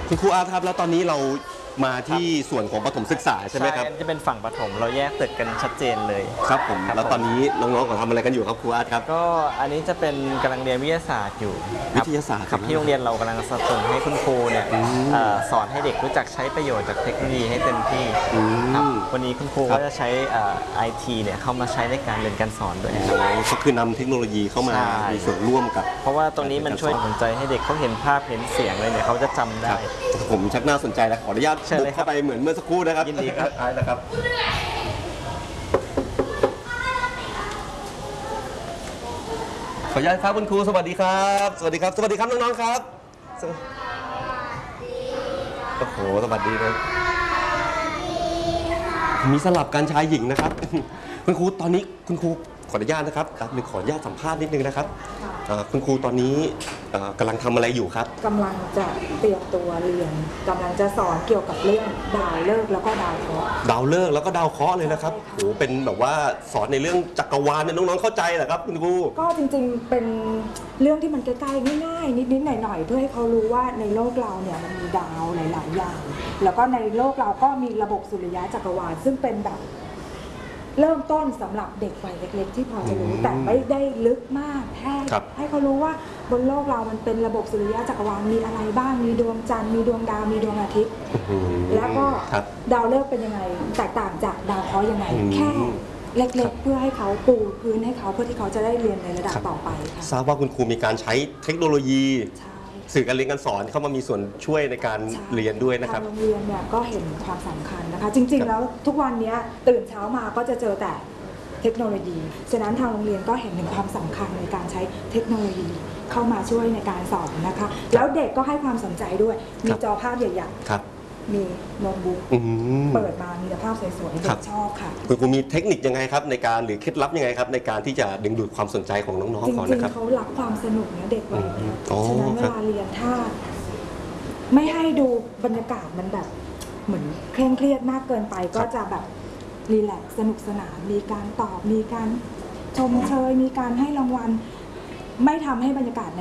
คุณครูอาร์ตครับแล้วตอนนี้เรามาที่ส่วนของประถมศึกษาใช่ไหมครับจะเป็นฝั่งประถมเราแยกตึกกันชัดเจนเลยครับผมแล้วตอนนี้น้องๆเขาทำอะไรกันอยู่ครับครูอาร์ตครับก็อันนี้จะเป็นกำลังเรียนวิทยาศาสตร์อยู่วิทยาศาสตร์ครับที่โรงเรียนเรากำลังสนับสนุนให้คุณครูเนี่ยสอนให้เด็กรู้จักใช้ประโยชน์จากเทคโนโลยีให้เต็มที่ครับวันนี้คุณครูก็จะใช้IT เนี่ยเข้ามาใช้ในการเรียนการสอนด้วยก็คือนำเทคโนโลยีเข้ามามีส่วนร่วมกับเพราะว่าตรงนี้มันช่วยสนใจให้เด็กเขาเห็นภาพเห็นเสียงเลยเนี่ยเขาจะจำได้ผมชักน่าสนใจแล้วขออนุญาตบุกเข้าไปเหมือนเมื่อสักครู่นะครับยินดีครับนะครับขออนุญาตครับคุณครูสวัสดีครับสวัสดีครับสวัสดีครับน้องๆครับโอ้โหสวัสดีนะมีสลับการชายหญิงนะครับคุณครูตอนนี้คุณครูขออนุญาตนะครับขออนุญาตสัมภาษณ์นิดนึงนะครับคุณครูตอนนี้กำลังทำอะไรอยู่ครับกำลังจะเตรียมตัวเรียนกำลังจะสอนเกี่ยวกับเรื่องดาวฤกษ์แล้วก็ดาวเคราะห์ดาวฤกษ์แล้วก็ดาวเคราะห์เลยนะครับโอ้เป็นแบบว่าสอนในเรื่องจักรวาลเนี่ยน้องๆเข้าใจเหรอครับคุณครูก็จริงๆเป็นเรื่องที่มันใกล้ๆง่ายๆนิดๆหน่อยๆเพื่อให้เขารู้ว่าในโลกเราเนี่ยมันมีดาวหลายๆอย่างแล้วก็ในโลกเราก็มีระบบสุริยะจักรวาลซึ่งเป็นแบบเริ่มต้นสำหรับเด็กวัยเล็กๆที่พอจะรู้แต่ไม่ได้ลึกมากแค่ให้เขารู้ว่าบนโลกเรามันเป็นระบบสุริยะจักรวาลมีอะไรบ้างมีดวงจันทร์มีดวงดาวมีดวงอาทิตย์แล้วก็ดาวฤกษ์เป็นยังไงแตกต่างจากดาวเคราะห์ยังไงแค่เล็กๆเพื่อให้เขาปูพื้นให้เขาเพื่อที่เขาจะได้เรียนในระดับต่อไปค่ะทราบว่าคุณครูมีการใช้เทคโนโลยีสื่อการเรียนการสอนเข้ามามีส่วนช่วยในการเรียนด้วยนะครับทางโรงเรียนเนี่ยก็เห็นความสำคัญนะคะจริงๆแล้วทุกวันนี้ตื่นเช้ามาก็จะเจอแต่เทคโนโลยีฉะนั้นทางโรงเรียนก็เห็นถึงความสำคัญในการใช้เทคโนโลยีเข้ามาช่วยในการสอนนะคะแล้วเด็กก็ให้ความสนใจด้วยมีจอภาพใหญ่ๆมีโน้ตบุ๊กเปิดมามีแต่ภาพสวยๆเด็กชอบค่ะคุณครูมีเทคนิคยังไงครับในการหรือเคล็ดลับยังไงครับในการที่จะดึงดูดความสนใจของน้องๆเขานะครับจริงๆเขารักความสนุกนะเด็กวัยนี้ฉะนั้นเวลาเรียนถ้าไม่ให้ดูบรรยากาศมันแบบเหมือนเคร่งเครียดมากเกินไปก็จะแบบรีแลกซ์สนุกสนานมีการตอบมีการชมเชยมีการให้รางวัลไม่ทำให้บรรยากาศ